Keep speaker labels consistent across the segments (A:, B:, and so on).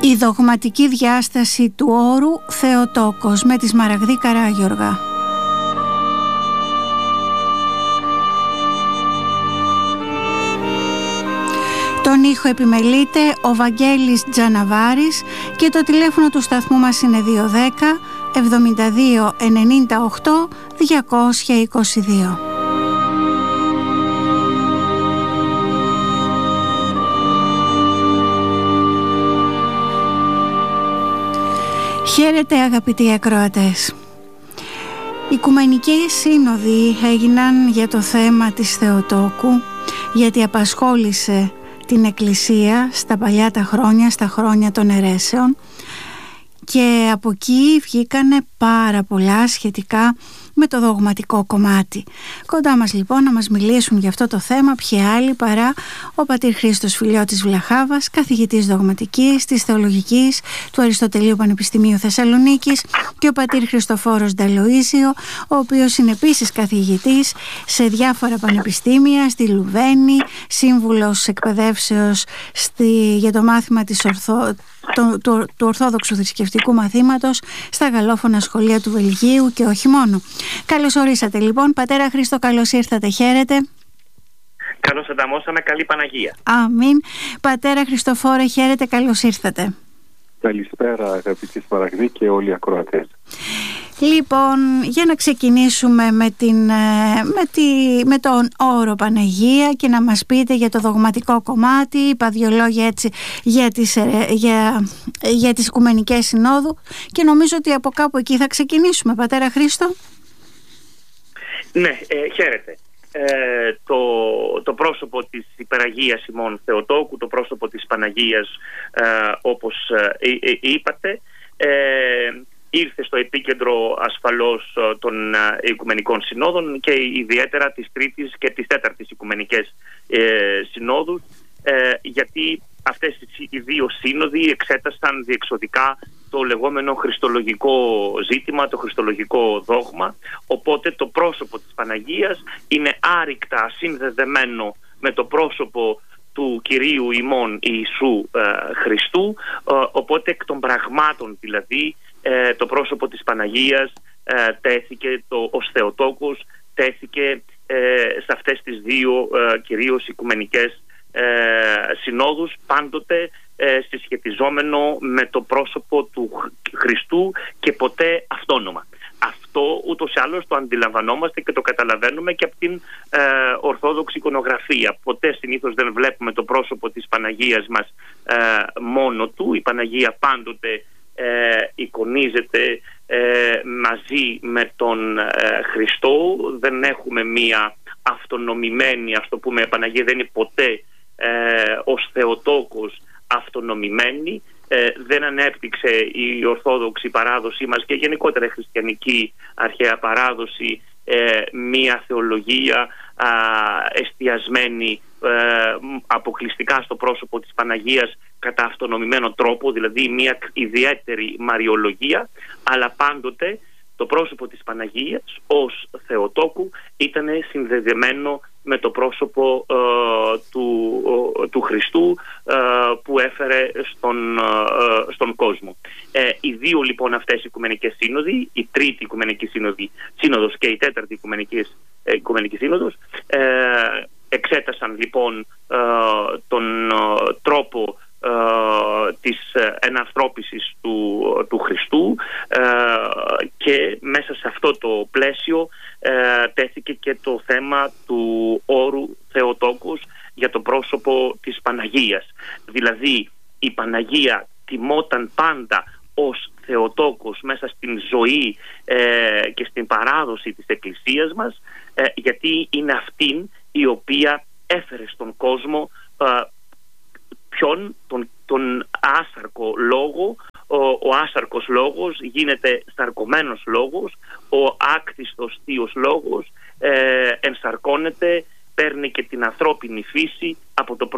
A: Η δογματική διάσταση του όρου Θεοτόκος με τη Σμαραγδή Καράγιοργα. Τον ήχο επιμελείται ο Βαγγέλης Τζαναβάρης και το τηλέφωνο του σταθμού μας είναι 210 72 98 222. Χαίρετε αγαπητοί ακροατές. Οι Οικουμενικές Σύνοδοι έγιναν για το θέμα της Θεοτόκου, γιατί απασχόλησε την Εκκλησία στα παλιά τα χρόνια, στα χρόνια των αιρέσεων, και από εκεί βγήκανε πάρα πολλά σχετικά με το δογματικό κομμάτι. Κοντά μας λοιπόν να μας μιλήσουν για αυτό το θέμα ποιοι άλλοι παρά ο πατήρ Χρήστος Φιλιώτης Βλαχάβας, καθηγητής δογματικής της Θεολογικής του Αριστοτελείου Πανεπιστημίου Θεσσαλονίκης, και ο πατήρ Χριστοφόρος Νταλοΐζιο, ο οποίος είναι επίσης καθηγητής σε διάφορα πανεπιστήμια, στη Λουβέννη, σύμβουλος εκπαιδεύσεως για το μάθημα του Ορθόδοξου Θρησκευτικού Μαθήματος στα γαλλόφωνα σχολεία του Βελγίου και όχι μόνο. Καλώς ορίσατε λοιπόν πατέρα Χρήστο, καλώς ήρθατε, χαίρετε.
B: Καλώς ανταμώσαμε, καλή Παναγία.
A: Αμήν. Πατέρα Χριστοφόρε, χαίρετε, καλώς ήρθατε.
C: Καλησπέρα αγαπητοί Σμαραγδοί και όλοι οι ακροατές.
A: Λοιπόν, για να ξεκινήσουμε με τον όρο Παναγία και να μας πείτε για το δογματικό κομμάτι, είπα δύο λόγια έτσι για τις Οικουμενικές Συνόδου, και νομίζω ότι από κάπου εκεί θα ξεκινήσουμε, πατέρα Χρήστο.
B: Ναι, χαίρετε. Το πρόσωπο της Υπεραγίας ημών Θεοτόκου, το πρόσωπο της Παναγίας, όπως είπατε, ήρθε στο επίκεντρο ασφαλώς των Οικουμενικών Συνόδων και ιδιαίτερα της Τρίτης και της Τέταρτης Οικουμενικές Συνόδους, γιατί αυτές οι δύο σύνοδοι εξέτασαν διεξοδικά το λεγόμενο χριστολογικό ζήτημα, το χριστολογικό δόγμα, οπότε το πρόσωπο της Παναγίας είναι άρρηκτα συνδεδεμένο με το πρόσωπο του Κυρίου ημών Ιησού Χριστού, οπότε εκ των πραγμάτων δηλαδή το πρόσωπο της Παναγίας τέθηκε ως Θεοτόκος, τέθηκε σε αυτές τις δύο κυρίως οικουμενικές συνόδους, πάντοτε συσχετιζόμενο με το πρόσωπο του Χριστού και ποτέ αυτόνομα. Αυτό ούτως ή άλλως το αντιλαμβανόμαστε και το καταλαβαίνουμε και από την Ορθόδοξη εικονογραφία. Ποτέ συνήθως δεν βλέπουμε το πρόσωπο της Παναγίας μας μόνο του. Η Παναγία πάντοτε εικονίζεται μαζί με τον Χριστό. Δεν έχουμε μία αυτονομημένη, ας το πούμε, Παναγία δεν είναι ποτέ ως Θεοτόκος αυτονομημένη. Δεν ανέπτυξε η Ορθόδοξη παράδοσή μας και γενικότερα η χριστιανική αρχαία παράδοση μία θεολογία εστιασμένη αποκλειστικά στο πρόσωπο της Παναγίας κατά αυτονομημένο τρόπο, δηλαδή μία ιδιαίτερη μαριολογία, αλλά πάντοτε το πρόσωπο της Παναγίας ως Θεοτόκου ήταν συνδεδεμένο με το πρόσωπο του Χριστού που έφερε στον κόσμο. Οι δύο λοιπόν αυτές οι Οικουμενικές Σύνοδοι, η Τρίτη Οικουμενική Σύνοδος και η Τέταρτη Οικουμενική Σύνοδος, εξέτασαν λοιπόν τον τρόπο της ενανθρώπισης του Χριστού, και μέσα σε αυτό το πλαίσιο τέθηκε και το θέμα του όρου Θεοτόκος για το πρόσωπο της Παναγίας. Δηλαδή η Παναγία τιμόταν πάντα ως Θεοτόκος μέσα στην ζωή και στην παράδοση της Εκκλησίας μας, γιατί είναι αυτήν η οποία έφερε στον κόσμο τον άσαρκο λόγο. Ο άσαρκος λόγος γίνεται σαρκωμένος λόγος, ο άκτιστος θείος λόγος ενσαρκώνεται, παίρνει και την ανθρώπινη φύση από το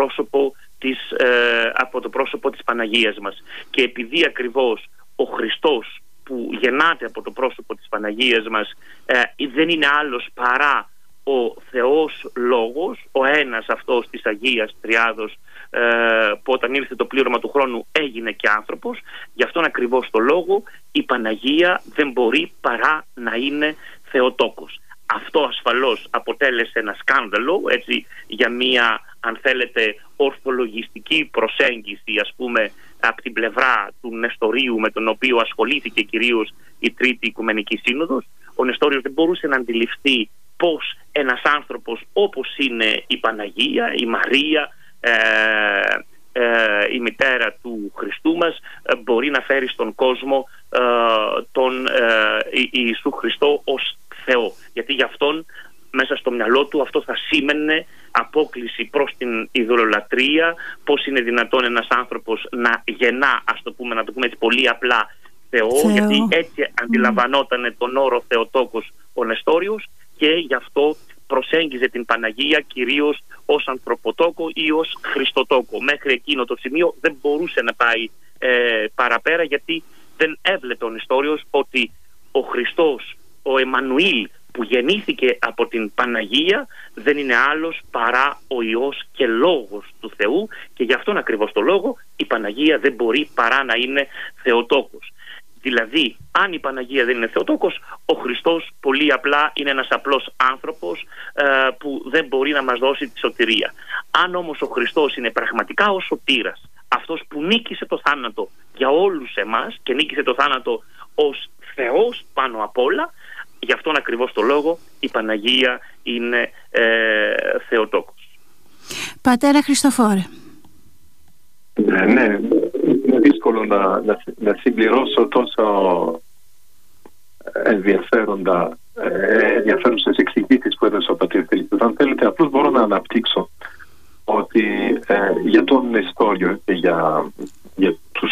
B: πρόσωπο της Παναγίας μας. Και επειδή ακριβώς ο Χριστός που γεννάται από το πρόσωπο της Παναγίας μας δεν είναι άλλος παρά ο Θεός Λόγος, ο ένας αυτός της Αγίας Τριάδος, που όταν ήρθε το πλήρωμα του χρόνου έγινε και άνθρωπος. Γι' αυτόν ακριβώς το λόγο η Παναγία δεν μπορεί παρά να είναι Θεοτόκος. Αυτό ασφαλώς αποτέλεσε ένα σκάνδαλο, έτσι, για μια, αν θέλετε, ορθολογιστική προσέγγιση, ας πούμε, από την πλευρά του Νεστορίου, με τον οποίο ασχολήθηκε κυρίως η Τρίτη Οικουμενική Σύνοδος. Ο Νεστόριος δεν μπορούσε να αντιληφθεί πώς ένας άνθρωπος όπως είναι η Παναγία, η Μαρία, η μητέρα του Χριστού μας, μπορεί να φέρει στον κόσμο τον Ιησού Χριστό ως Θεό. Γιατί για αυτόν, μέσα στο μυαλό του, αυτό θα σήμαινε απόκληση προς την ειδωλολατρία. Πώς είναι δυνατόν ένας άνθρωπος να γεννά, ας το πούμε, να το πούμε έτσι πολύ απλά, Θεό. Γιατί έτσι αντιλαμβανόταν τον όρο Θεοτόκος ο Νεστόριος, και γι' αυτό προσέγγιζε την Παναγία κυρίως ως ανθρωποτόκο ή ως Χριστοτόκο. Μέχρι εκείνο το σημείο δεν μπορούσε να πάει παραπέρα, γιατί δεν έβλεπε ο Νεστόριος ότι ο Χριστός, ο Εμμανουήλ, που γεννήθηκε από την Παναγία, δεν είναι άλλος παρά ο Υιός και Λόγος του Θεού, και γι' αυτόν ακριβώς το λόγο η Παναγία δεν μπορεί παρά να είναι Θεοτόκος. Δηλαδή, αν η Παναγία δεν είναι Θεοτόκος, ο Χριστός πολύ απλά είναι ένας απλός άνθρωπος που δεν μπορεί να μας δώσει τη σωτηρία. Αν όμως ο Χριστός είναι πραγματικά ο σωτήρας, αυτός που νίκησε το θάνατο για όλους εμάς και νίκησε το θάνατο ως Θεός πάνω απ' όλα, γι' αυτόν ακριβώς το λόγο η Παναγία είναι Θεοτόκος.
A: Πατέρα Χριστοφόρε.
C: Ναι, είναι δύσκολο να συμπληρώσω τόσο ενδιαφέρουσες εξηγήσεις που έδωσε ο πατήρ Φίλιππος. Αν θέλετε, απλώς μπορώ να αναπτύξω ότι για τον Νεστόριο και για τους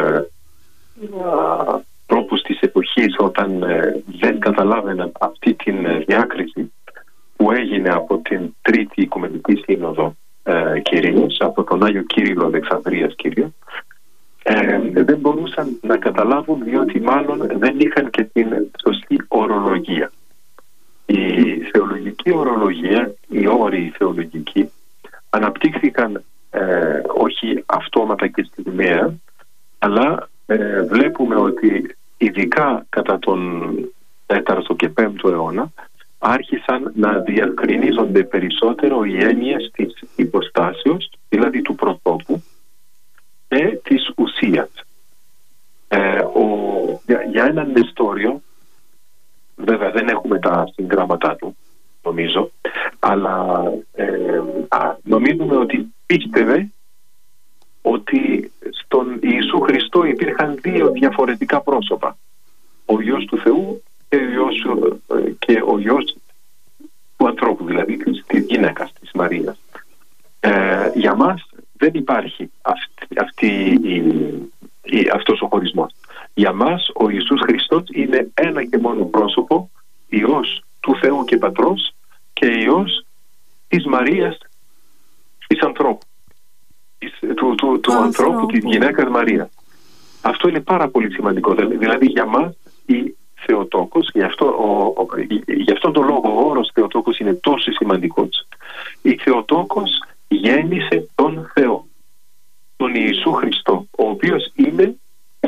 C: τρόπους της εποχής, όταν δεν καταλάβαιναν αυτή την διάκριση που έγινε από την Τρίτη Οικουμενική Σύνοδο, κυρίως από τον Άγιο Κύριλλο Αλεξανδρίας κυρίως, δεν μπορούσαν να καταλάβουν, διότι μάλλον δεν είχαν και την σωστή ορολογία. Η θεολογική ορολογία, οι όροι θεολογικοί, αναπτύχθηκαν όχι αυτόματα και στιγμιαία, αλλά βλέπουμε ότι ειδικά κατά τον 4ο και 5ο αιώνα άρχισαν να διευκρινίζονται περισσότερο οι έννοιες της υποστάσεως, δηλαδή του προτόπου, και της ουσίας. Για έναν Νεστόριο, βέβαια δεν έχουμε τα συγγράμματά του, νομίζω, αλλά νομίζουμε ότι πίστευε ότι στον Ιησού Χριστό υπήρχαν δύο διαφορετικά πρόσωπα. Ο Υιός του Θεού και ο Υιός του ανθρώπου, δηλαδή της γυναίκας, της Μαρίας. Για μας δεν υπάρχει αυτός ο χωρισμός. Για μας ο Ιησούς Χριστός είναι ένα και μόνο πρόσωπο, Υιός του Θεού και Πατρός και Υιός της Μαρίας, της ανθρώπου, του ανθρώπου, της γυναίκας Μαρίας. Αυτό είναι πάρα πολύ σημαντικό. Δηλαδή για μας η Θεοτόκος, γι' αυτόν τον λόγο ο όρος Θεοτόκος είναι τόσο σημαντικός. Η Θεοτόκος γέννησε τον Θεό, τον Ιησού Χριστό, ο οποίος είναι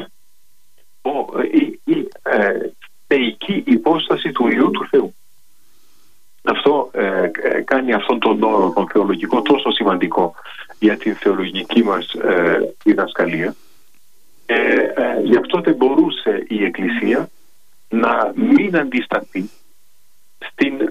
C: η θεϊκή υπόσταση του Υιού του Θεού. Αυτό κάνει αυτόν τον όρο, τον θεολογικό, τόσο σημαντικό για την θεολογική μας διδασκαλία. Γι' αυτό δεν μπορούσε η Εκκλησία να μην αντισταθεί στην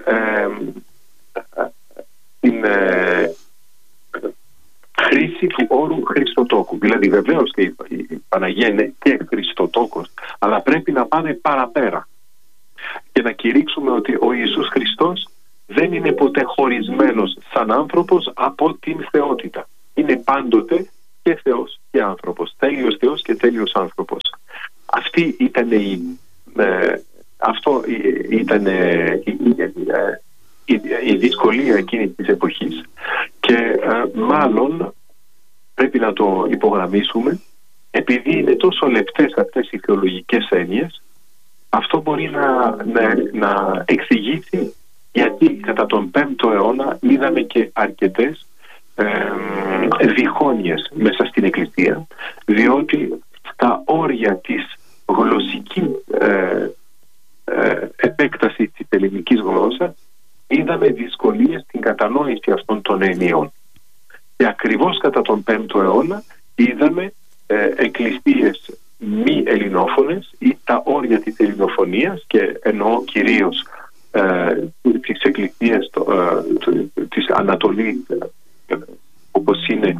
C: χρήση του όρου Χριστοτόκου. Δηλαδή βεβαίως και η Παναγία είναι και Χριστοτόκος, αλλά πρέπει να πάμε παραπέρα και να κηρύξουμε ότι ο Ιησούς Χριστός δεν είναι ποτέ χωρισμένος σαν άνθρωπος από την θεότητα. Είναι πάντοτε και Θεός και άνθρωπος, τέλειος Θεός και τέλειος άνθρωπος. Αυτό ήταν η δυσκολία εκείνη της εποχής, και μάλλον πρέπει να το υπογραμμίσουμε, επειδή είναι τόσο λεπτές αυτές οι θεολογικές έννοιες, αυτό μπορεί να εξηγήσει γιατί κατά τον 5ο αιώνα είδαμε και αρκετές διχόνοιες μέσα στην Εκκλησία, διότι στα όρια της γλωσσικής επέκταση της ελληνικής γλώσσας είδαμε δυσκολίες στην κατανόηση αυτών των ενιών. Και ακριβώς κατά τον 5ο αιώνα είδαμε εκκλησίες μη ελληνόφωνες ή τα όρια της ελληνοφωνίας, και εννοώ κυρίως τις εκκλησίες της Ανατολής, όπως είναι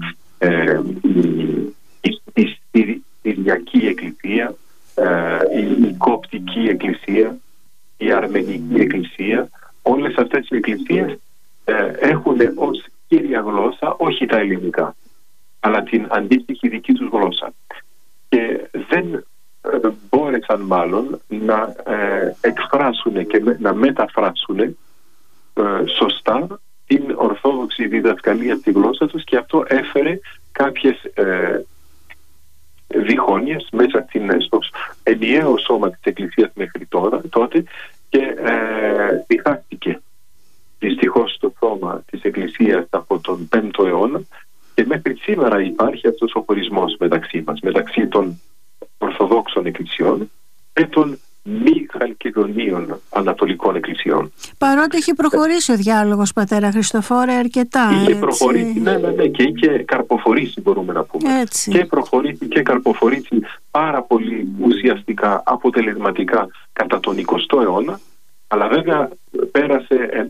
C: η Συριακή Εκκλησία, η Κοπτική Εκκλησία, η Αρμενική Εκκλησία. Όλες αυτές οι εκκλησίες έχουν ως κύρια γλώσσα όχι τα ελληνικά, αλλά την αντίστοιχη δική τους γλώσσα. Και δεν μπόρεσαν μάλλον να εκφράσουν και να μεταφράσουν σωστά την ορθόδοξη διδασκαλία στη γλώσσα τους, και αυτό έφερε κάποιες διχόνοιες μέσα στο ενιαίο σώμα της Εκκλησίας μέχρι τότε, και διχάστηκε δυστυχώς το σώμα της Εκκλησίας από τον 5ο αιώνα, και μέχρι σήμερα υπάρχει αυτός ο χωρισμός μεταξύ μας, μεταξύ των Ορθοδόξων εκκλησιών και των μη χαλκιδονίων ανατολικών εκκλησιών.
A: Παρότι έχει προχωρήσει ο διάλογος, πατέρα Χριστοφόρε, αρκετά.
C: Είχε προχωρήσει, ναι, και είχε καρποφορήσει, μπορούμε να πούμε.
A: Έτσι.
C: Και προχωρήσει και καρποφορήσει πάρα πολύ ουσιαστικά, αποτελεσματικά κατά τον 20ο αιώνα, αλλά βέβαια πέρασε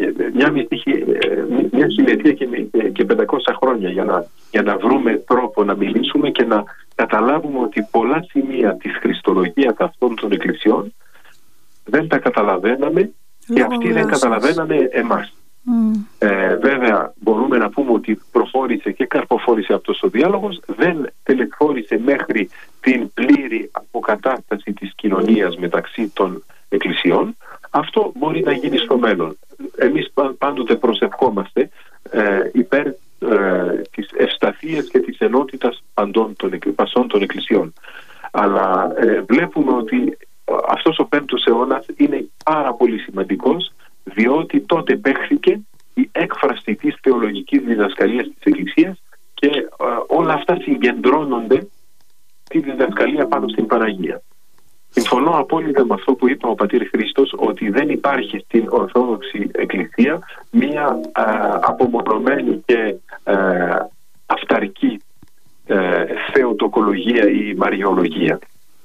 C: μια χιλιετία και 500 χρόνια για να βρούμε τρόπο να μιλήσουμε και να καταλάβουμε ότι πολλά σημεία της χριστολογίας αυτών των εκκλησιών δεν τα καταλαβαίναμε και αυτοί δεν καταλαβαίνανε εμάς. Βέβαια μπορούμε να πούμε ότι προχώρησε και καρποφόρησε αυτός ο διάλογος, δεν τελεσφόρησε μέχρι την πλήρη αποκατάσταση της κοινωνίας μεταξύ των εκκλησιών. Αυτό μπορεί να γίνει στο μέλλον. Εμείς πάντοτε προσευχόμαστε υπέρ της ευσταθίας και της ενότητας πασών των εκκλησιών. Αλλά βλέπουμε ότι αυτός ο 5ος αιώνας είναι πάρα πολύ σημαντικός, διότι τότε παίχθηκε η έκφραση της θεολογικής διδασκαλίας της Εκκλησίας, και όλα αυτά συγκεντρώνονται στη διδασκαλία πάνω στην Παναγία. Συμφωνώ απόλυτα με αυτό που είπε ο πατήρ Χρήστος, ότι δεν υπάρχει στην Ορθόδοξη Εκκλησία μία απομονωμένη και αυταρκή θεοτοκολογία ή μαριολογία.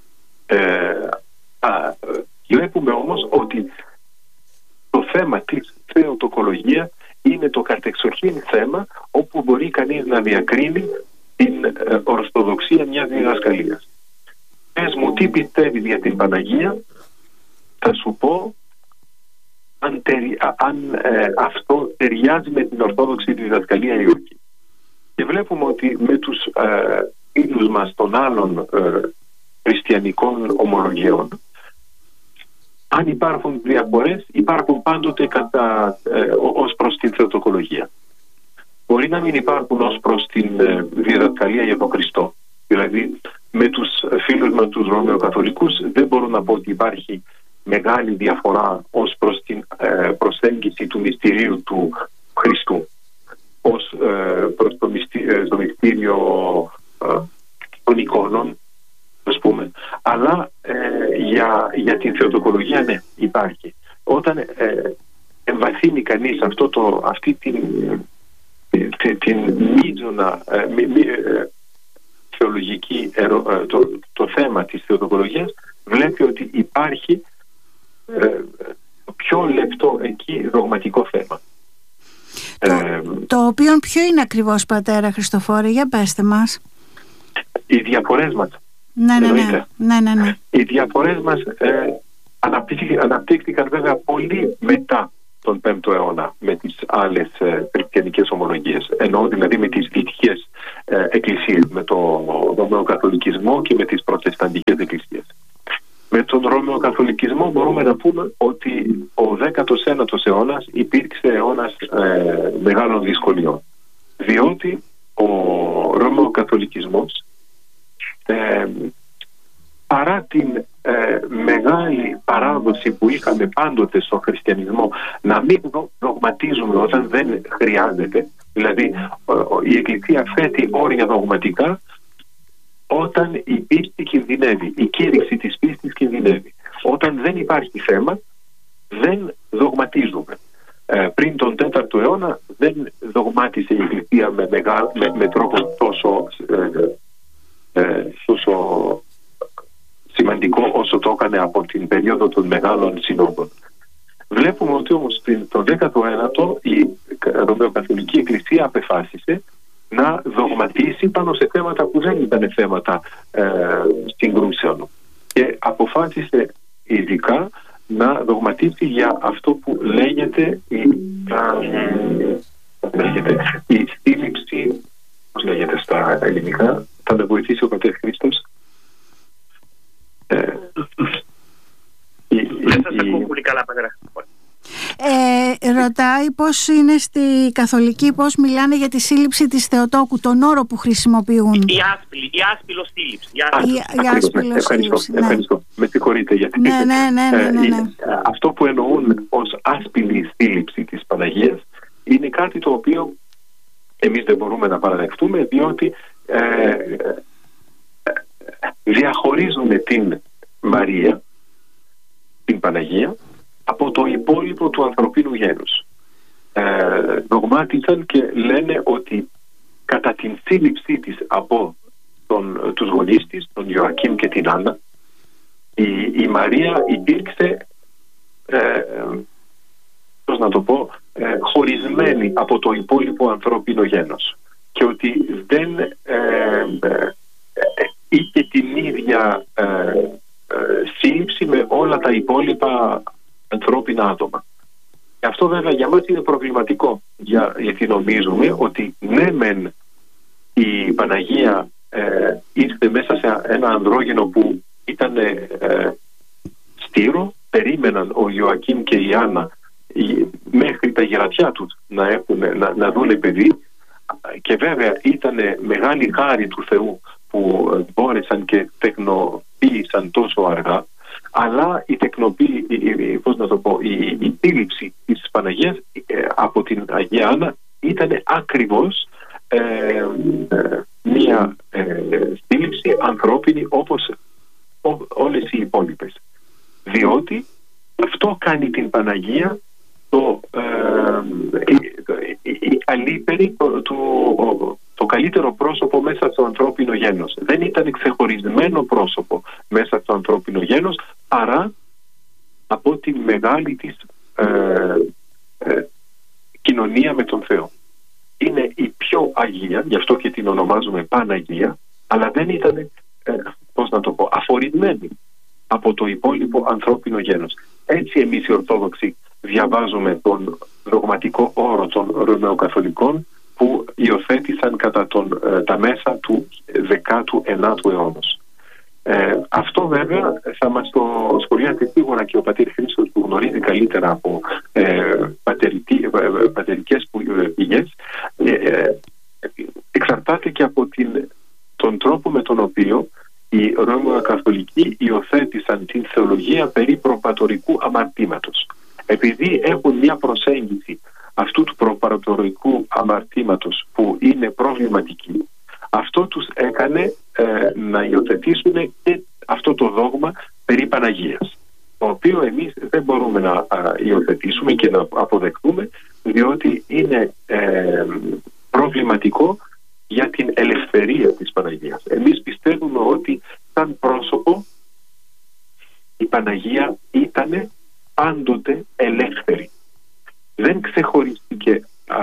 C: Βλέπουμε όμως ότι το θέμα της θεοτοκολογίας είναι το κατεξοχήν θέμα όπου μπορεί κανείς να διακρίνει την ορθοδοξία μιας διδασκαλίας. Πες μου τι πιστεύεις για την Παναγία, θα σου πω αν αυτό ταιριάζει με την ορθόδοξη διδασκαλία ή όχι. Και βλέπουμε ότι με τους φίλους μας των άλλων χριστιανικών ομολογιών, αν υπάρχουν διαφορές, υπάρχουν πάντοτε ως προς την θεοτοκολογία. Μπορεί να μην υπάρχουν ως προς την διδασκαλία για τον Χριστό. Δηλαδή με τους φίλους μας τους Ρωμαιοκαθολικούς δεν μπορώ να πω ότι υπάρχει μεγάλη διαφορά ως προς την προσέγγιση του μυστηρίου του Χριστού, ως προς το μυστήριο των εικόνων, ας πούμε. Αλλά για την θεοτοκολογία ναι, υπάρχει. Όταν εμβαθύνει κανείς αυτή την μείζωνα θεολογική το θέμα της θεοτοκολογίας, βλέπει ότι υπάρχει πιο λεπτό εκεί δογματικό θέμα.
A: Το οποίο ποιο είναι ακριβώς, πατέρα Χριστοφόρε, για πέστε μας.
C: Οι διαφορές μας.
A: Ναι.
C: Οι διαφορές μας αναπτύχθηκαν βέβαια πολύ μετά τον 5ο αιώνα με τις άλλες χριστιανικές ομολογίες. Εννοώ δηλαδή με τις δυτικές εκκλησίες, με τον Ρωμαιοκαθολικισμό και με τις προτεσταντικές εκκλησίες. Με τον Ρωμαιοκαθολικισμό μπορούμε να πούμε ότι ο 19ος αιώνας υπήρξε αιώνας μεγάλων δυσκολιών. Διότι ο Ρωμαιοκαθολικισμός παρά την μεγάλη παράδοση που είχαμε πάντοτε στον χριστιανισμό να μην δογματίζουμε όταν δεν χρειάζεται, Δηλαδή η Εκκλησία θέτει όρια δογματικά όταν η πίστη κινδυνεύει, η κήρυξη της πίστης κινδυνεύει. Όταν δεν υπάρχει θέμα, δεν δογματίζουμε. Πριν τον 4ο αιώνα δεν δογμάτισε η Εκκλησία με τρόπο τόσο σημαντικό όσο το έκανε από την περίοδο των μεγάλων συνόδων. Βλέπουμε ότι όμως τον 19ο η Ρωμαιοκαθολική Εκκλησία απεφάσισε να δογματίσει πάνω σε θέματα που δεν ήταν θέματα συγκρούσεων, και αποφάσισε ειδικά να δογματίσει για αυτό που λέγεται η σύλληψη, πώς λέγεται στα ελληνικά, θα με βοηθήσει ο πατέρ Χρήστος.
B: Δεν σας ακούω πολύ καλά, πατέρα.
A: Ρωτάει πώς είναι στη Καθολική, πώς μιλάνε για τη σύλληψη της Θεοτόκου, τον όρο που χρησιμοποιούν.
B: Η άσπυλο σύλληψη.
C: Ευχαριστώ. Με συγχωρείτε γιατί
A: ναι.
C: αυτό που εννοούν ως άσπυλη σύλληψη της Παναγίας είναι κάτι το οποίο εμείς δεν μπορούμε να παραδεχτούμε, διότι διαχωρίζουν την Μαρία, την Παναγία, από το υπόλοιπο του ανθρωπίνου γένους. Δογμάτισαν και λένε ότι κατά την σύλληψή της από τους γονείς της, τον Ιωακήμ και την Άννα, η Μαρία υπήρξε, πώς να το πω, χωρισμένη από το υπόλοιπο ανθρώπινο γένος, και ότι δεν είχε την ίδια σύλληψη με όλα τα υπόλοιπα ανθρώπινα άτομα. Και αυτό βέβαια για μας είναι προβληματικό, γιατί νομίζουμε ότι ναι μεν η Παναγία ήρθε μέσα σε ένα ανδρόγυνο που ήταν στήρο, περίμεναν ο Ιωακήμ και η Άννα μέχρι τα γερατιά τους να δουν παιδί, και βέβαια ήταν μεγάλη χάρη του Θεού που μπόρεσαν και τεκνοποίησαν τόσο αργά, αλλά η σύλληψη της Παναγίας από την Αγία Άννα ήταν ακριβώς μία σύλληψη ανθρώπινη όπως όλες οι υπόλοιπες, διότι αυτό κάνει την Παναγία το καλύτερο πρόσωπο μέσα στο ανθρώπινο γένος. Δεν ήταν ξεχωρισμένο πρόσωπο μέσα στο ανθρώπινο γένος, παρά από τη μεγάλη της κοινωνία με τον Θεό. Είναι η πιο Αγία, γι' αυτό και την ονομάζουμε Παναγία, αλλά δεν ήταν, αφορισμένη από το υπόλοιπο ανθρώπινο γένος. Έτσι εμείς οι Ορθόδοξοι διαβάζουμε τον δογματικό όρο των Ρωμαιοκαθολικών που υιοθέτησαν κατά τα μέσα του 19ου αιώνα. Αυτό βέβαια θα μας το σχολιάσει σίγουρα και ο πατήρ Χρήστος, που γνωρίζει καλύτερα από πατερικές πηγές. Εξαρτάται και από τον τρόπο με τον οποίο οι Ρωμαιοκαθολικοί υιοθέτησαν την θεολογία περί προπατορικού αμαρτήματος. Επειδή έχουν μια προσέγγιση αυτού του προπατορικού αμαρτήματος που είναι προβληματική, αυτό τους έκανε να υιοθετήσουν και αυτό το δόγμα περί Παναγίας, το οποίο εμείς δεν μπορούμε να υιοθετήσουμε και να αποδεχτούμε, διότι είναι προβληματικό για την ελευθερία της Παναγίας. Εμείς πιστεύουμε ότι σαν πρόσωπο η Παναγία ήταν πάντοτε ελεύθερη. Δεν ξεχωρίστηκε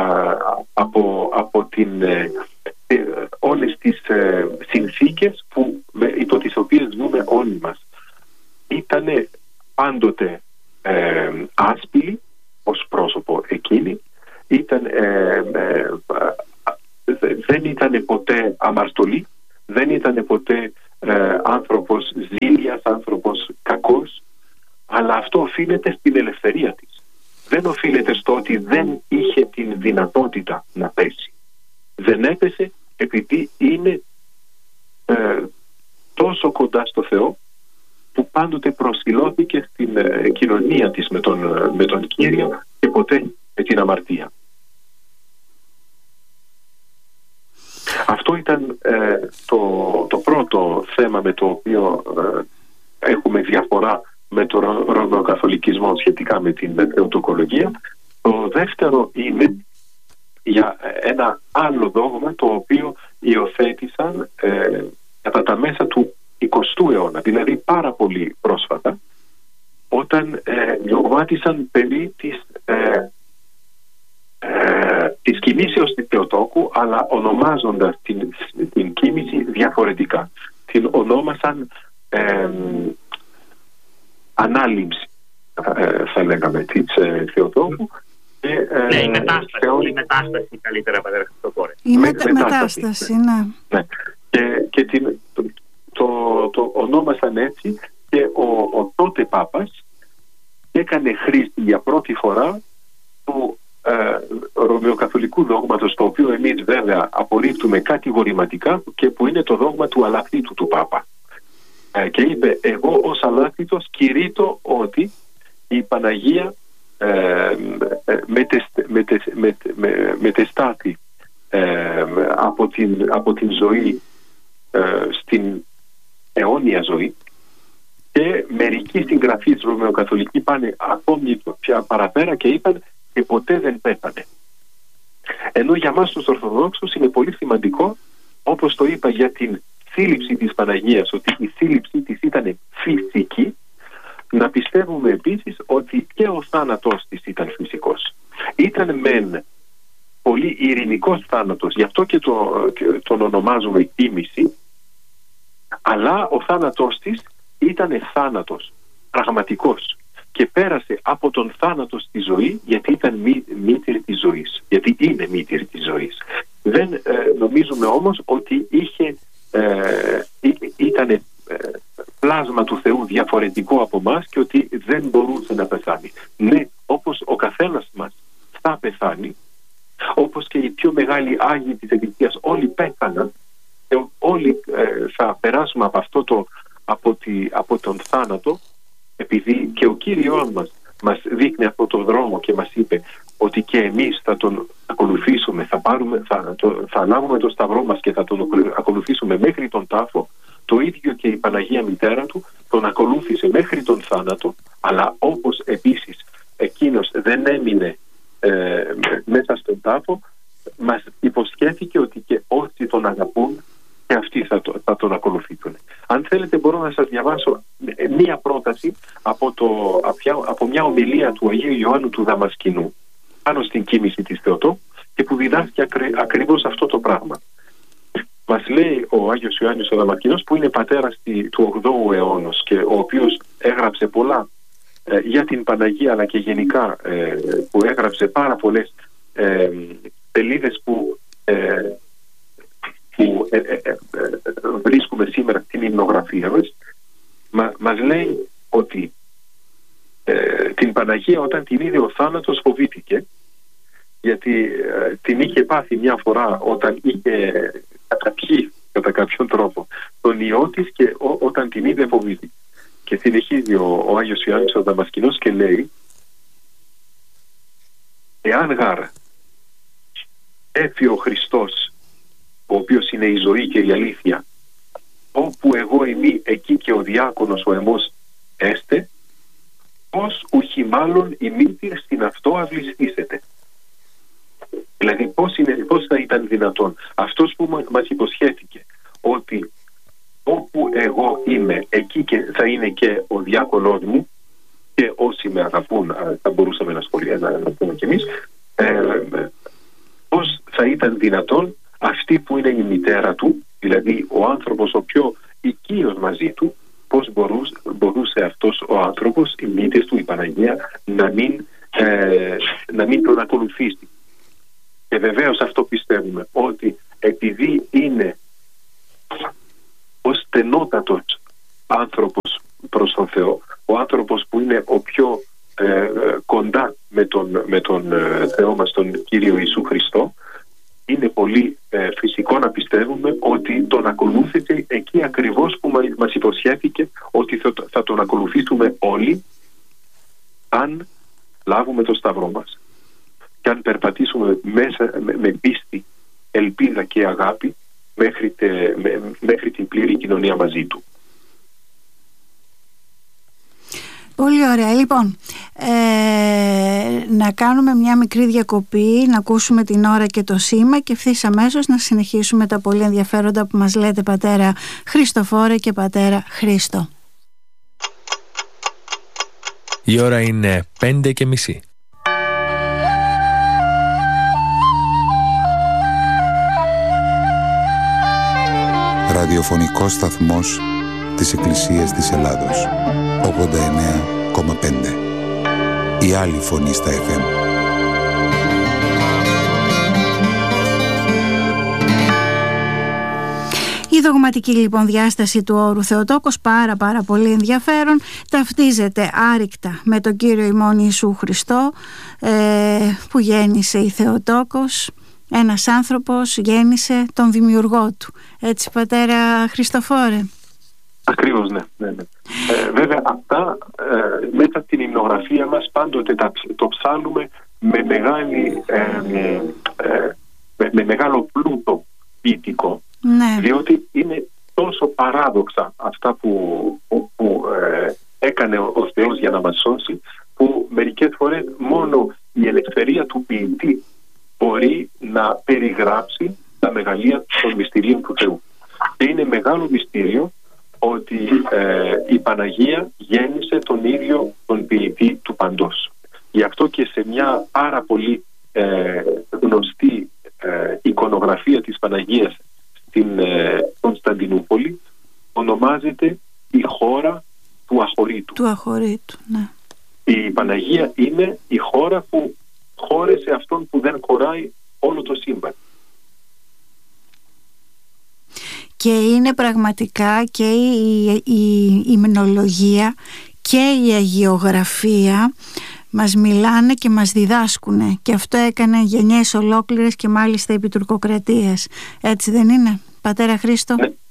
C: από όλες τις συνθήκες υπό τις οποίες ζούμε όλοι μας. Ήτανε πάντοτε άσπηλη ως πρόσωπο εκείνη, δεν ήταν ποτέ αμαρτωλή, δεν ήταν ποτέ άνθρωπος ζήλιας, άνθρωπος κακός, αλλά αυτό οφείλεται στην ελευθερία της. Δεν οφείλεται στο ότι δεν είχε την δυνατότητα να πέσει. Δεν έπεσε επειδή είναι τόσο κοντά στο Θεό, που πάντοτε προσιλώθηκε στην κοινωνία της με τον Κύριο και ποτέ με την αμαρτία. ήταν το πρώτο θέμα με το οποίο έχουμε διαφορά με τον Ρωμαιοκαθολικισμό σχετικά με την θεοτοκολογία. Το δεύτερο είναι για ένα άλλο δόγμα το οποίο υιοθέτησαν κατά τα μέσα του 20ου αιώνα, δηλαδή πάρα πολύ πρόσφατα, όταν δογμάτισαν περί της κοιμήσεως της Θεοτόκου, αλλά ονομάζοντας την κοίμηση διαφορετικά. Την ονόμασαν ανάληψη, θα λέγαμε, της Θεοτόκου.
B: Ναι, η μετάσταση καλύτερα, πατέρα Χριστόφορε.
A: Η μετάσταση, ναι.
C: Και το ονόμασαν έτσι, και ο τότε Πάπας έκανε χρήση για πρώτη φορά του ρωμαιοκαθολικού δόγματος, το οποίο εμείς βέβαια απορρίπτουμε κατηγορηματικά, και που είναι το δόγμα του αλαθήτου του Πάπα. Και είπε: εγώ ως αλάθητος κηρύττω ότι η Παναγία μετεστάθη από την ζωή στην αιώνια ζωή, και μερικοί συγγραφείς ρωμαιοκαθολικοί πάνε ακόμη πια παραπέρα και είπαν και ποτέ δεν πέθανε. Ενώ για μας τους Ορθοδόξους είναι πολύ σημαντικό, όπως το είπα για την σύλληψη της Παναγίας, ότι η σύλληψή της ήταν φυσική, να πιστεύουμε επίσης ότι και ο θάνατός της ήταν φυσικός. Ήταν μεν πολύ ειρηνικός θάνατος, γι' αυτό και τον ονομάζουμε κοίμηση, αλλά ο θάνατός της ήταν θάνατος πραγματικός, και πέρασε από τον θάνατο στη ζωή, γιατί ήταν μήτηρη της ζωής, γιατί είναι μήτηρη της ζωής. Δεν νομίζουμε όμως ότι ήταν πλάσμα του Θεού διαφορετικό από μας και ότι δεν μπορούσε να πεθάνει. Ναι, όπως ο καθένας μας θα πεθάνει, όπως και οι πιο μεγάλοι Άγιοι της Εκκλησίας όλοι πέθαναν, και όλοι θα περάσουμε από τον θάνατο, επειδή και ο Κύριος μας δείχνει αυτό το δρόμο και μας είπε ότι και εμείς θα τον ακολουθήσουμε, θα λάβουμε το σταυρό μας και θα τον ακολουθήσουμε μέχρι τον τάφο. Το ίδιο και η Παναγία Μητέρα του τον ακολούθησε μέχρι τον θάνατο, αλλά όπως επίσης εκείνος δεν έμεινε μέσα στον τάφο, μας υποσχέθηκε ότι και όσοι τον αγαπούν και αυτοί θα τον ακολουθήσουν. Αν θέλετε μπορώ να σας διαβάσω μία πρόταση από μια ομιλία του Αγίου Ιωάννου του Δαμασκηνού πάνω στην κοίμηση της Θεοτόκου, και που διδάσκει ακριβώς αυτό το πράγμα. Μας λέει ο Άγιος Ιωάννης ο Δαμασκηνός, που είναι πατέρας του 8ου αιώνα και ο οποίος έγραψε πολλά για την Παναγία, αλλά και γενικά που έγραψε πάρα πολλές σελίδες που βρίσκουμε σήμερα στην υμνογραφία μας λέει ότι την Παναγία, όταν την είδε ο θάνατος, φοβήθηκε, γιατί την είχε πάθει μια φορά όταν είχε καταπιεί κατά κάποιον τρόπο τον ιό της, και όταν την είδε φοβήθηκε. Και συνεχίζει ο Άγιος Ιωάννης ο Δαμασκηνός και λέει: εάν γάρα έφυγε ο Χριστός, ο οποίος είναι η ζωή και η αλήθεια, όπου εγώ είμαι εκεί και ο διάκονος ο εμός έστε, πώς ουχή μάλλον η μήτηρ στην αυτό αυλιστήσετε. Δηλαδή πώς θα ήταν δυνατόν αυτός που μας υποσχέθηκε ότι όπου εγώ είμαι εκεί και θα είναι και ο διάκονός μου, και όσοι με αγαπούν θα μπορούσαμε να πούμε κι εμείς, πώς θα ήταν δυνατόν αυτή που είναι η μητέρα του, δηλαδή ο άνθρωπος ο πιο οικείος μαζί του, πώς μπορούσε αυτός ο άνθρωπος, η μήτρη του, η Παναγία, να μην τον ακολουθήσει. Και βεβαίως αυτό πιστεύουμε, ότι επειδή είναι ο στενότατος άνθρωπος προς τον Θεό, ο άνθρωπος που είναι ο πιο κοντά με τον Θεό μας, τον Κύριο Ιησού Χριστό, είναι πολύ φυσικό να πιστεύουμε ότι τον ακολούθησε εκεί ακριβώς που μας υποσχέθηκε ότι θα τον ακολουθήσουμε όλοι, αν λάβουμε το σταυρό μας και αν περπατήσουμε μέσα με πίστη, ελπίδα και αγάπη μέχρι την πλήρη κοινωνία μαζί του.
A: Πολύ ωραία. Λοιπόν, να κάνουμε μια μικρή διακοπή, να ακούσουμε την ώρα και το σήμα και ευθύς αμέσως να συνεχίσουμε τα πολύ ενδιαφέροντα που μας λέτε, πατέρα Χριστοφόρε και πατέρα Χρήστο.
D: Η ώρα είναι 5:30.
E: Ραδιοφωνικός σταθμός της Εκκλησίας της Ελλάδος, 89,5. Η άλλη φωνή στα FM.
A: Η δογματική λοιπόν διάσταση του όρου Θεοτόκος, πάρα πολύ ενδιαφέρον, ταυτίζεται άρρηκτα με τον Κύριο ημών Ιησού Χριστό, που γέννησε η Θεοτόκος. Ένας άνθρωπος γέννησε τον δημιουργό του. Έτσι, πατέρα Χριστοφόρε?
C: Ακριβώς, ναι. Βέβαια αυτά μέσα στην υμνογραφία μας πάντοτε το ψάλουμε με μεγάλο πλούτο ποιητικό.
A: Ναι.
C: Διότι είναι τόσο παράδοξα αυτά που έκανε ο Θεός για να μας σώσει, που μερικές φορές μόνο η ελευθερία του ποιητή μπορεί να περιγράψει τα μεγαλεία των μυστηρίων του Θεού. Και είναι μεγάλο μυστήριο ότι η Παναγία γέννησε τον ίδιο τον ποιητή του παντός. Γι' αυτό και σε μια πάρα πολύ γνωστή εικονογραφία της Παναγίας στην Κωνσταντινούπολη ονομάζεται η χώρα του Αχωρήτου.
A: Του Αχωρήτου, ναι.
C: Η Παναγία είναι η χώρα που χώρεσε αυτόν που δεν χωράει όλο το σύμπαν.
A: Και είναι πραγματικά και η υμνολογία και η αγιογραφία μας μιλάνε και μας διδάσκουν, και αυτό έκανε γενιές ολόκληρες και μάλιστα επί τουρκοκρατίας. Έτσι δεν είναι, πατέρα Χρήστο?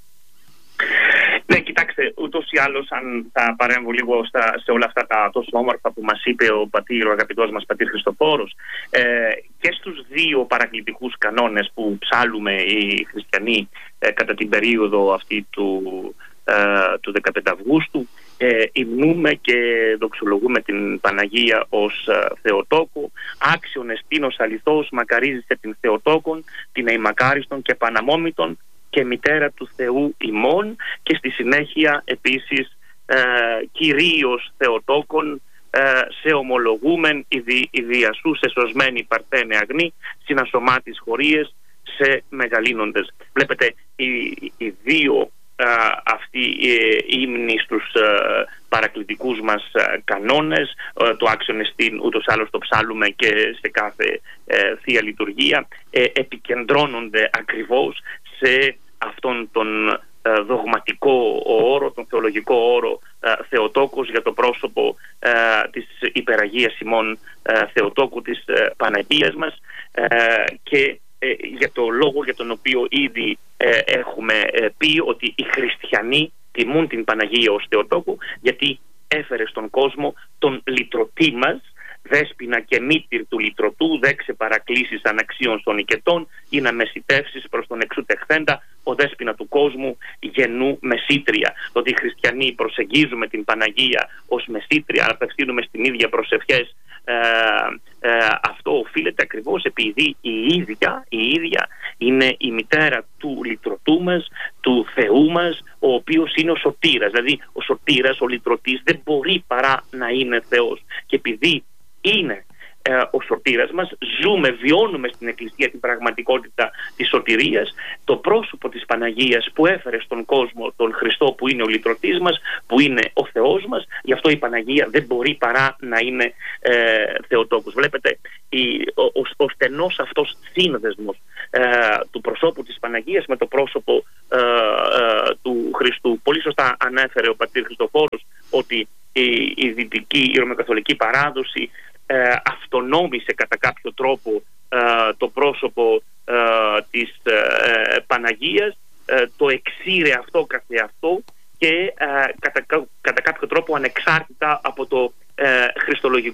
B: Ναι, κοιτάξτε, ούτως ή άλλως, αν θα παρέμβω λίγο σε όλα αυτά τα τόσο όμορφα που μας είπε ο αγαπητός μας πατήρ Χριστοφόρος, και στους δύο παρακλητικούς κανόνες που ψάλουμε οι χριστιανοί κατά την περίοδο αυτή του 15 Αυγούστου, υμνούμε και δοξολογούμε την Παναγία ως Θεοτόκο. Άξιον εστίνος αληθώς μακαρίζησε την Θεοτόκον, την αημακάριστον και παναμόμητον και μητέρα του Θεού ημών, και στη συνέχεια επίσης κυρίως Θεοτόκον σε ομολογούμεν η διασού σε σωσμένη παρθένε αγνή συνασωμάτης χωρίες σε μεγαλύνοντες. Βλέπετε, οι δύο αυτοί οι ύμνοι στους παρακλητικούς μας κανόνες, το άξιον εστίν ούτως άλλως το ψάλουμε και σε κάθε θεία λειτουργία, επικεντρώνονται ακριβώς σε αυτόν τον δογματικό όρο, τον θεολογικό όρο Θεοτόκος, για το πρόσωπο της υπεραγίας ημών Θεοτόκου, της Παναγίας μας, και για το λόγο για τον οποίο ήδη έχουμε πει ότι οι χριστιανοί τιμούν την Παναγία ως Θεοτόκου, γιατί έφερε στον κόσμο τον λυτρωτή μας, δέσποινα και μήτηρ του λυτρωτού, δε ξεπαρακλήσεις αναξίων των οικετών, ή να μεσητεύσεις προς τον εξούτεχθέντα, ο δέσποινα του κόσμου γεννού μεσήτρια. Το ότι οι χριστιανοί προσεγγίζουμε την Παναγία ως μεσήτρια, απευθύνουμε στην ίδια προσευχές, αυτό οφείλεται ακριβώς επειδή η ίδια είναι η μητέρα του λυτρωτού μας, του Θεού μας, ο οποίος είναι ο σωτήρας. Δηλαδή ο σωτήρας, ο λυτρωτής δεν μπορεί παρά να είναι Θεός, και επειδή είναι ο σωτήρας μας, βιώνουμε στην Εκκλησία την πραγματικότητα της σωτηρίας, το πρόσωπο της Παναγίας που έφερε στον κόσμο τον Χριστό, που είναι ο λυτρωτής μας, που είναι ο Θεός μας. Γι' αυτό η Παναγία δεν μπορεί παρά να είναι Θεοτόκος. Βλέπετε, ο στενός αυτός σύνδεσμος του προσώπου της Παναγίας με το πρόσωπο του Χριστού. Πολύ σωστά ανέφερε ο πατήρ Χριστοφόρος ότι η δυτική, η ρωμαιοκαθολική παράδοση αυτονόμησε κατά κάποιο τρόπο το πρόσωπο της Παναγίας, το εξήρε αυτό καθεαυτό και κατά κάποιο τρόπο ανεξάρτητα από το χριστολογικό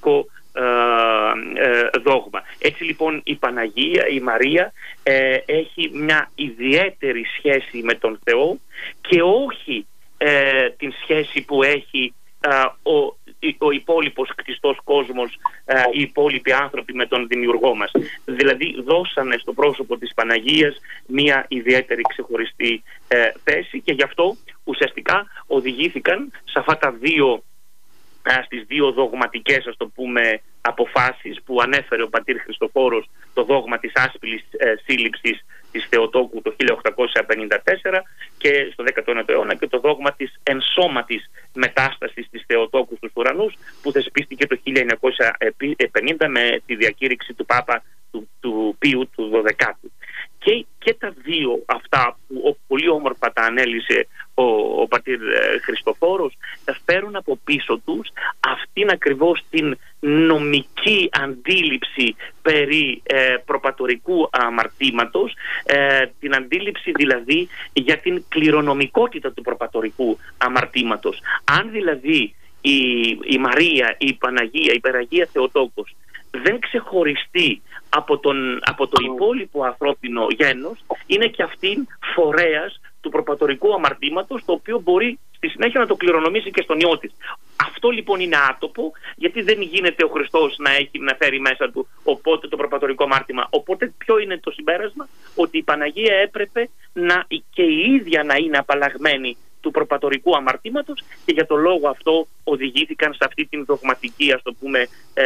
B: δόγμα. Έτσι λοιπόν η Παναγία, η Μαρία έχει μια ιδιαίτερη σχέση με τον Θεό και όχι την σχέση που έχει ο υπόλοιπος κτιστός κόσμος, οι υπόλοιποι άνθρωποι με τον δημιουργό μας. Δηλαδή δώσανε στο πρόσωπο της Παναγίας μια ιδιαίτερη ξεχωριστή θέση και γι' αυτό ουσιαστικά οδηγήθηκαν σε αυτά τα στις δύο δογματικές, ας το πούμε, αποφάσεις που ανέφερε ο πατήρ Χριστοφόρος, το δόγμα της άσπηλης σύλληψης της Θεοτόκου το 1854 και στο 19ο αιώνα και το δόγμα της ενσώματης μετάστασης της Θεοτόκου στους ουρανούς που θεσπίστηκε το 1950 με τη διακήρυξη του Πάπα του Πίου του 12ου. Και τα δύο αυτά που πολύ όμορφα τα ανέλησε ο πατήρ Χριστοφόρος φέρουν από πίσω τους αυτήν ακριβώς την νομική αντίληψη περί προπατορικού αμαρτήματος, την αντίληψη δηλαδή για την κληρονομικότητα του προπατορικού αμαρτήματος. Αν δηλαδή η Μαρία, η Παναγία, η Υπεραγία Θεοτόκος δεν ξεχωριστεί από το υπόλοιπο ανθρώπινο γένος, είναι και αυτήν φορέας του προπατορικού αμαρτήματος, το οποίο μπορεί στη συνέχεια να το κληρονομήσει και στον ιό της. Αυτό λοιπόν είναι άτοπο, γιατί δεν γίνεται ο Χριστός να φέρει μέσα του οπότε το προπατορικό αμάρτημα. Οπότε ποιο είναι το συμπέρασμα? Ότι η Παναγία έπρεπε και η ίδια να είναι απαλλαγμένη του προπατορικού αμαρτήματος και για το λόγο αυτό οδηγήθηκαν σε αυτή την δογματική, ας το πούμε,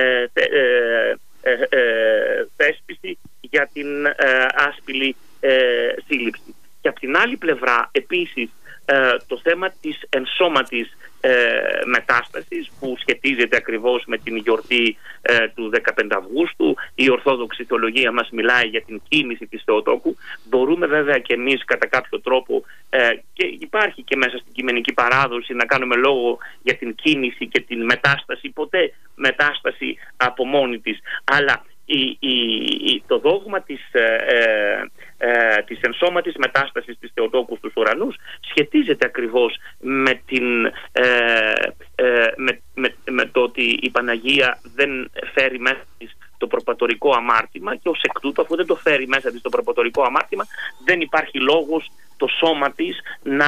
B: θέσπιση για την άσπηλη σύλληψη. Και από την άλλη πλευρά επίσης το θέμα της ενσώματης μετάστασης που σχετίζεται ακριβώς με την γιορτή του 15 Αυγούστου. Η Ορθόδοξη Θεολογία μας μιλάει για την κοίμηση της Θεοτόκου. Μπορούμε βέβαια και εμείς κατά κάποιο τρόπο και υπάρχει και μέσα στην κειμενική παράδοση να κάνουμε λόγο για την κοίμηση και την μετάσταση, ποτέ μετάσταση από μόνη της, αλλά το δόγμα της ενσώματης μετάστασης της Θεοτόκου στους ουρανούς σχετίζεται ακριβώς με το ότι η Παναγία δεν φέρει μέσα της το προπατορικό αμάρτημα και ως εκ τούτου, αφού δεν το φέρει μέσα της το προπατορικό αμάρτημα, δεν υπάρχει λόγος το σώμα της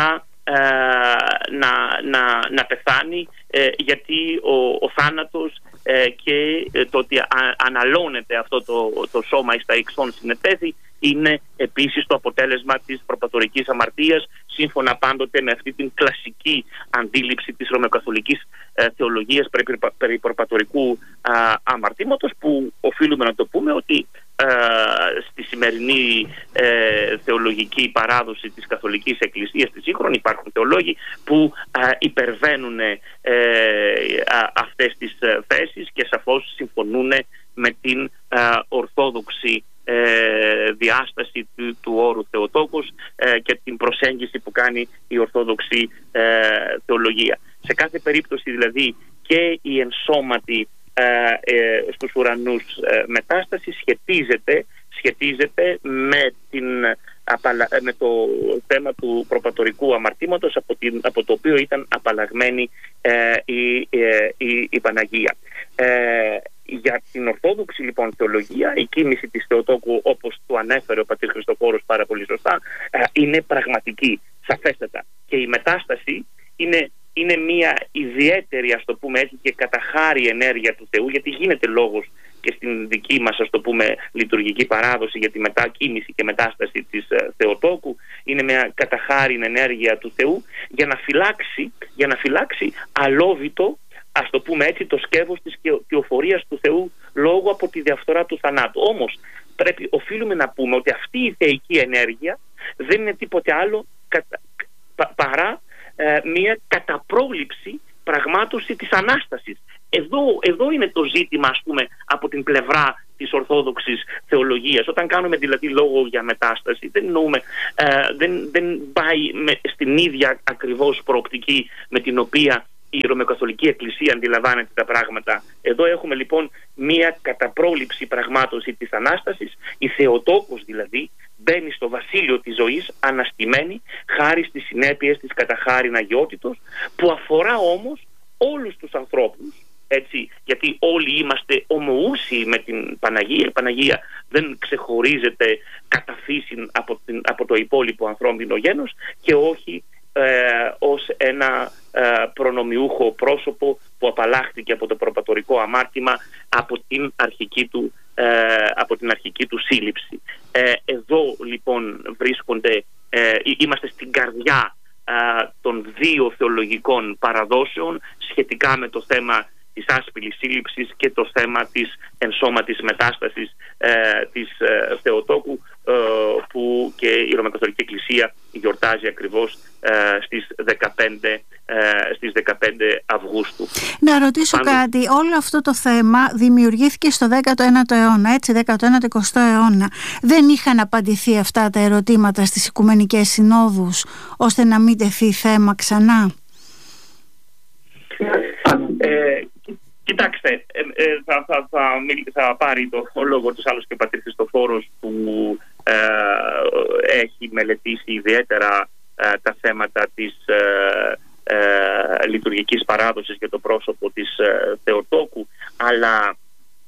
B: να πεθάνει, γιατί ο θάνατος και το ότι αναλώνεται αυτό το σώμα εις τα εξών συνετέθη είναι επίσης το αποτέλεσμα της προπατορικής αμαρτίας, σύμφωνα πάντοτε με αυτή την κλασική αντίληψη της ρωμαιοκαθολικής θεολογίας περί προπατορικού αμαρτήματος, που οφείλουμε να το πούμε ότι στη σημερινή θεολογική παράδοση της Καθολικής Εκκλησίας της σύγχρονη υπάρχουν θεολόγοι που υπερβαίνουν αυτές τις θέσεις και σαφώς συμφωνούν με την ορθόδοξη διάσταση του όρου Θεοτόκος και την προσέγγιση που κάνει η Ορθόδοξη θεολογία. Σε κάθε περίπτωση δηλαδή και η ενσώματη στους ουρανούς μετάσταση σχετίζεται με το θέμα του προπατορικού αμαρτήματος από το οποίο ήταν απαλλαγμένη η Παναγία. Για την Ορθόδοξη λοιπόν θεολογία, η κοίμηση της Θεοτόκου, όπως το ανέφερε ο πατήρ Χριστοφόρος πάρα πολύ σωστά, είναι πραγματική, σαφέστατα, και η μετάσταση είναι μια ιδιαίτερη, ας το πούμε έτσι, και καταχάρη ενέργεια του Θεού, γιατί γίνεται λόγος και στην δική μας, ας το πούμε, λειτουργική παράδοση για τη μετακίνηση και μετάσταση της Θεοτόκου. Είναι μια καταχάρη ενέργεια του Θεού για να φυλάξει αλόβητο, ας το πούμε έτσι, το σκεύος της κυοφορίας του Θεού λόγω από τη διαφθορά του θανάτου. Όμως οφείλουμε να πούμε ότι αυτή η θεϊκή ενέργεια δεν είναι τίποτε άλλο παρά μια καταπρόληψη πραγμάτωση της Ανάστασης. Εδώ είναι το ζήτημα, ας πούμε, από την πλευρά της Ορθόδοξης θεολογίας. Όταν κάνουμε δηλαδή λόγο για μετάσταση, δεν εννοούμε, δεν πάει στην ίδια ακριβώς προοπτική με την οποία η Ρωμαιοκαθολική Εκκλησία αντιλαμβάνεται τα πράγματα. Εδώ έχουμε λοιπόν μία καταπρόληψη πραγμάτωση της Ανάστασης. Η Θεοτόκος δηλαδή μπαίνει στο βασίλειο της ζωής αναστημένη χάρη στις συνέπειες της καταχάριν αγιότητος, που αφορά όμως όλους τους ανθρώπους Έτσι, γιατί όλοι είμαστε ομοούσιοι με την Παναγία. Η Παναγία δεν ξεχωρίζεται κατά φύση από το υπόλοιπο ανθρώπινο γένος και όχι ως ένα προνομιούχο πρόσωπο που απαλλάχθηκε από το προπατορικό αμάρτημα από την αρχική του σύλληψη. Εδώ λοιπόν είμαστε στην καρδιά των δύο θεολογικών παραδόσεων σχετικά με το θέμα της άσπηλης σύλληψης και το θέμα της ενσώματης μετάστασης της Θεοτόκου, που και η Ρωμαϊκοκαθολική Εκκλησία γιορτάζει ακριβώς στις 15 Αυγούστου.
A: Να ρωτήσω κάτι. Όλο αυτό το θέμα δημιουργήθηκε στο 19ο αιώνα, έτσι, 19ο-20ο αιώνα. Δεν είχαν απαντηθεί αυτά τα ερωτήματα στις Οικουμενικές Συνόδους ώστε να μην τεθεί θέμα ξανά?
B: Κοιτάξτε, θα πάρει το λόγο τους άλλους και ο πατήρ Χριστοφόρος, που έχει μελετήσει ιδιαίτερα τα θέματα της λειτουργικής παράδοσης και το πρόσωπο της Θεοτόκου, αλλά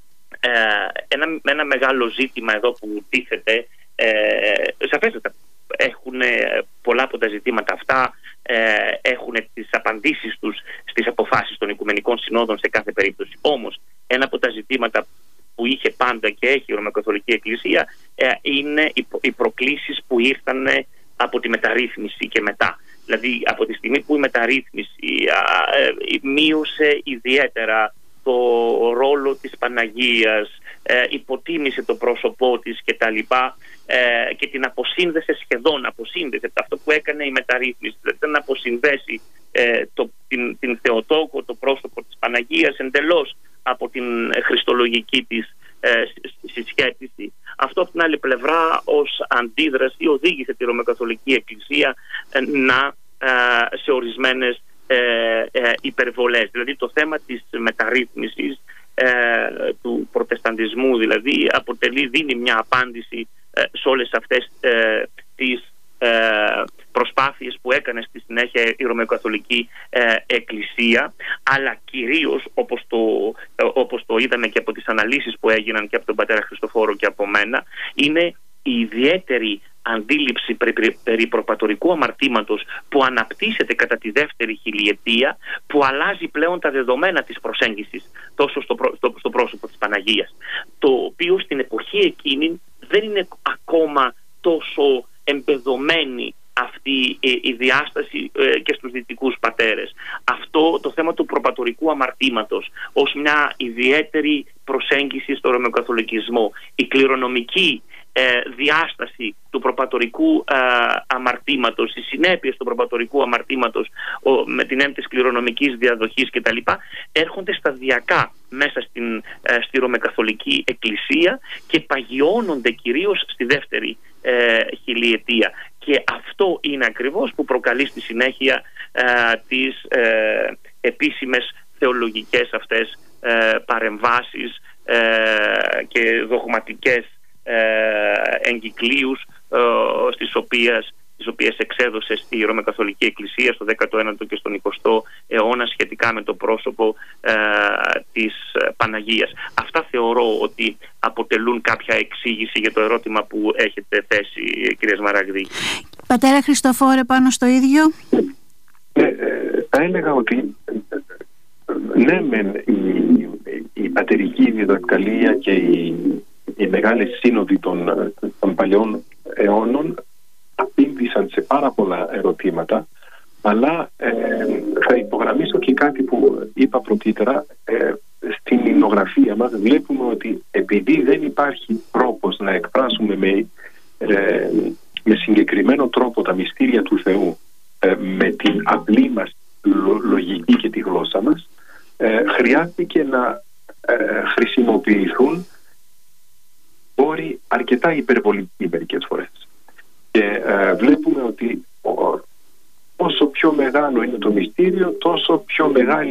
B: ένα μεγάλο ζήτημα εδώ που τίθεται, σαφέστατα έχουν πολλά από τα ζητήματα αυτά, έχουν τις απαντήσεις τους στις αποφάσεις των Οικουμενικών Συνόδων σε κάθε περίπτωση. Όμως ένα από τα ζητήματα που είχε πάντα και έχει η Ρωμαϊκοκαθολική Εκκλησία είναι οι προκλήσεις που ήρθαν από τη μεταρρύθμιση και μετά. Δηλαδή από τη στιγμή που η μεταρρύθμιση μείωσε ιδιαίτερα το ρόλο της Παναγίας, υποτίμησε το πρόσωπό της κτλ. Και την αποσύνδεσε, σχεδόν αποσύνδεσε. Αυτό που έκανε η μεταρρύθμιση, δηλαδή να αποσυνδέσει την Θεοτόκο, το πρόσωπο της Παναγίας, εντελώς από την χριστολογική της συσχέτιση. Αυτό από την άλλη πλευρά ως αντίδραση οδήγησε τη Ρωμαϊκοκαθολική Εκκλησία σε ορισμένες υπερβολές. Δηλαδή το θέμα της μεταρρύθμισης του προτεσταντισμού δηλαδή δίνει μια απάντηση σε όλες αυτές τις προσπάθειες που έκανε στη συνέχεια η Ρωμαϊκοκαθολική Εκκλησία, αλλά κυρίως όπως το είδαμε και από τις αναλύσεις που έγιναν και από τον πατέρα Χριστοφόρο και από μένα, είναι η ιδιαίτερη αντίληψη περί προπατορικού αμαρτήματος που αναπτύσσεται κατά τη δεύτερη χιλιετία, που αλλάζει πλέον τα δεδομένα της προσέγγισης τόσο στο πρόσωπο της Παναγίας, το οποίο στην εποχή εκείνη δεν είναι ακόμα τόσο εμπεδωμένη αυτή η διάσταση και στους δυτικούς πατέρες. Αυτό το θέμα του προπατορικού αμαρτήματος ως μια ιδιαίτερη προσέγγιση στο Ρωμαιοκαθολικισμό, η κληρονομική διάσταση του προπατορικού αμαρτήματος, οι συνέπειες του προπατορικού αμαρτήματος με την έννοια της κληρονομικής διαδοχής κτλ. Έρχονται σταδιακά μέσα στη Ρωμαιοκαθολική Εκκλησία και παγιώνονται κυρίως στη δεύτερη χιλιετία. Και αυτό είναι ακριβώς που προκαλεί στη συνέχεια τις επίσημες θεολογικές αυτές παρεμβάσεις και δογματικές εγκυκλίους τις οποίες εξέδωσε στη Ρωμαιοκαθολική Εκκλησία στο 19ο και στον 20ο αιώνα σχετικά με το πρόσωπο της Παναγίας. Αυτά θεωρώ ότι αποτελούν κάποια εξήγηση για το ερώτημα που έχετε θέσει, κυρία Σμαραγδή.
A: Πατέρα Χριστοφόρε, πάνω στο ίδιο.
C: Θα έλεγα ότι ναι, η πατερική διδασκαλία και οι μεγάλες σύνοδοι των παλιών αιώνων απήντησαν σε πάρα πολλά ερωτήματα, αλλά θα υπογραμμίσω και κάτι που είπα πρωτήτερα. Στην υμνογραφία μας βλέπουμε ότι επειδή δεν υπάρχει τρόπος να εκφράσουμε με συγκεκριμένο τρόπο τα μυστήρια του Θεού με την απλή μας λογική και τη γλώσσα μας, χρειάστηκε να χρησιμοποιηθούν όροι αρκετά υπερβολικοί μερικές φορές. Και βλέπουμε ότι όσο πιο μεγάλο είναι το μυστήριο, τόσο πιο μεγάλη